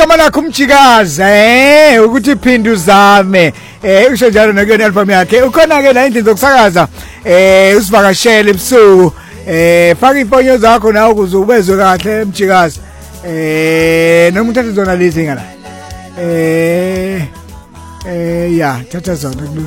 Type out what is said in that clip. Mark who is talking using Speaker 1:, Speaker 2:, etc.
Speaker 1: igama lakho umjikazi ukuthi iphinde uzame usho njalo nakuyona album yakhe ukhona ke la indlela zokusakaza usivakashele ebusuku faka imfonyo zakho nawe ukuze ubezwe kahle emjikazi noma uthathe zona lezi ngala ya thatha zona